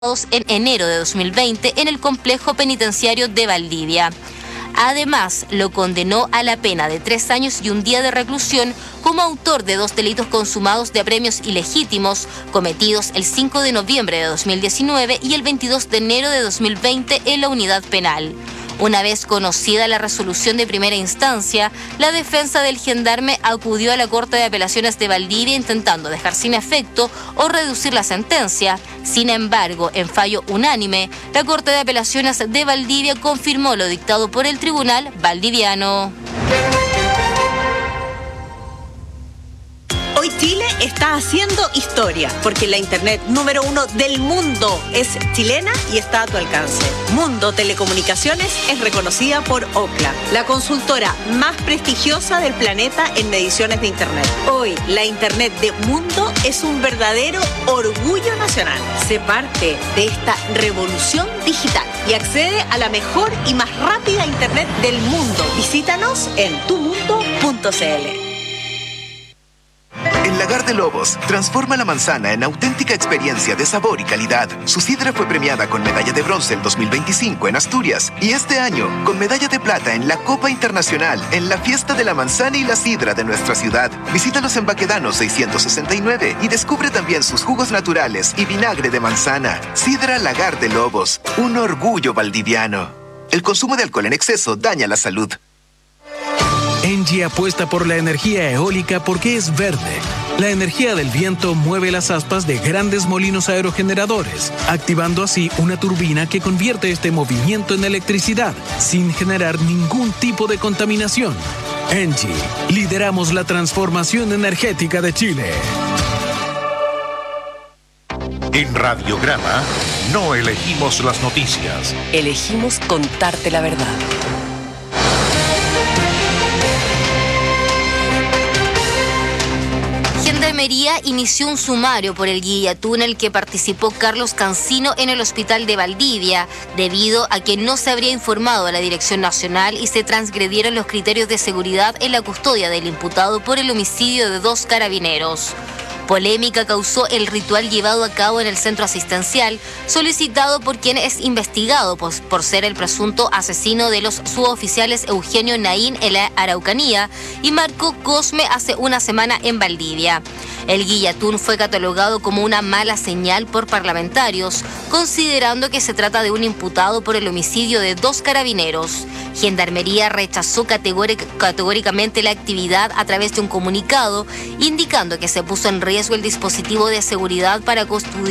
en enero de 2020 en el complejo penitenciario de Valdivia. Además, lo condenó a la pena de 3 años y 1 día de reclusión como autor de 2 delitos consumados de apremios ilegítimos cometidos el 5 de noviembre de 2019 y el 22 de enero de 2020 en la unidad penal. Una vez conocida la resolución de primera instancia, la defensa del gendarme acudió a la Corte de Apelaciones de Valdivia intentando dejar sin efecto o reducir la sentencia. Sin embargo, en fallo unánime, la Corte de Apelaciones de Valdivia confirmó lo dictado por el Tribunal Valdiviano. Hoy Chile está haciendo historia, porque la internet número 1 del mundo es chilena y está a tu alcance. Mundo Telecomunicaciones es reconocida por Ookla, la consultora más prestigiosa del planeta en mediciones de internet. Hoy, la internet de Mundo es un verdadero orgullo nacional. Sé parte de esta revolución digital y accede a la mejor y más rápida internet del mundo. Visítanos en tumundo.cl. El Lagar de Lobos transforma la manzana en auténtica experiencia de sabor y calidad. Su sidra fue premiada con medalla de bronce en 2025 en Asturias y este año con medalla de plata en la Copa Internacional en la Fiesta de la Manzana y la Sidra de nuestra ciudad. Visítalos en Baquedano 669 y descubre también sus jugos naturales y vinagre de manzana. Sidra Lagar de Lobos, un orgullo valdiviano. El consumo de alcohol en exceso daña la salud. Engie apuesta por la energía eólica porque es verde. La energía del viento mueve las aspas de grandes molinos aerogeneradores, activando así una turbina que convierte este movimiento en electricidad, sin generar ningún tipo de contaminación. Engie, lideramos la transformación energética de Chile. En Radiograma, no elegimos las noticias. Elegimos contarte la verdad. Gendarmería inició un sumario por el guillatún en el que participó Carlos Cancino en el hospital de Valdivia, debido a que no se habría informado a la Dirección Nacional y se transgredieron los criterios de seguridad en la custodia del imputado por el homicidio de 2 carabineros. Polémica causó el ritual llevado a cabo en el centro asistencial, solicitado por quien es investigado por ser el presunto asesino de los suboficiales Eugenio Naín en la Araucanía y Marco Cosme hace una semana en Valdivia. El guillatún fue catalogado como una mala señal por parlamentarios, considerando que se trata de un imputado por el homicidio de 2 carabineros. Gendarmería rechazó categóricamente la actividad a través de un comunicado, indicando que se puso en riesgo el dispositivo de seguridad para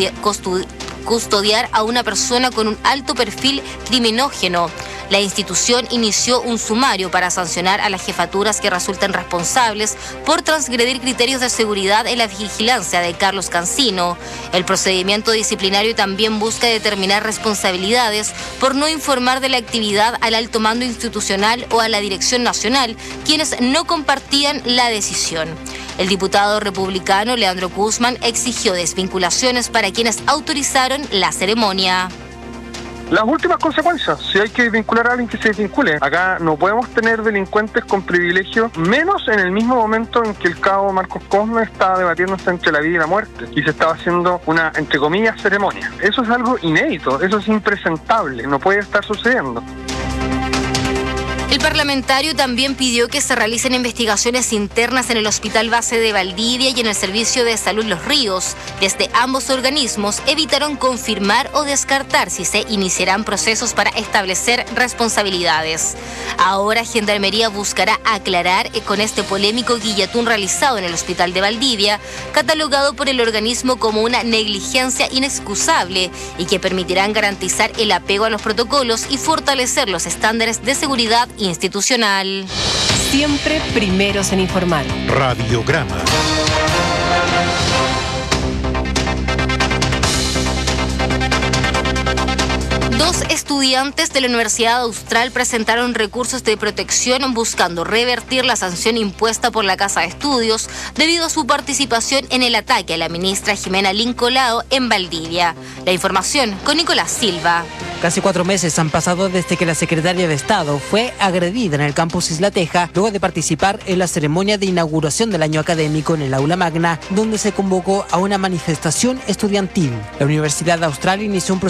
custodiar a una persona con un alto perfil criminógeno. La institución inició un sumario para sancionar a las jefaturas que resulten responsables por transgredir criterios de seguridad en la vigilancia de Carlos Cancino. El procedimiento disciplinario también busca determinar responsabilidades por no informar de la actividad al alto mando institucional o a la Dirección Nacional, quienes no compartían la decisión. El diputado republicano Leandro Guzmán exigió desvinculaciones para quienes autorizaron la ceremonia. Las últimas consecuencias, si hay que vincular a alguien que se desvincule. Acá no podemos tener delincuentes con privilegio, menos en el mismo momento en que el cabo Marcos Cosme estaba debatiéndose entre la vida y la muerte y se estaba haciendo una, entre comillas, ceremonia. Eso es algo inédito, eso es impresentable, no puede estar sucediendo. El parlamentario también pidió que se realicen investigaciones internas en el Hospital Base de Valdivia y en el Servicio de Salud Los Ríos. Desde ambos organismos evitaron confirmar o descartar si se iniciarán procesos para establecer responsabilidades. Ahora Gendarmería buscará aclarar con este polémico guillatún realizado en el Hospital de Valdivia, catalogado por el organismo como una negligencia inexcusable y que permitirán garantizar el apego a los protocolos y fortalecer los estándares de seguridad institucional. Siempre primeros en informar. Radiograma. Dos estudiantes de la Universidad Austral presentaron recursos de protección buscando revertir la sanción impuesta por la Casa de Estudios debido a su participación en el ataque a la ministra Jimena Lincolao en Valdivia. La información con Nicolás Silva. Casi 4 meses han pasado desde que la secretaria de Estado fue agredida en el campus Isla Teja luego de participar en la ceremonia de inauguración del año académico en el aula magna, donde se convocó a una manifestación estudiantil. La Universidad Austral inició un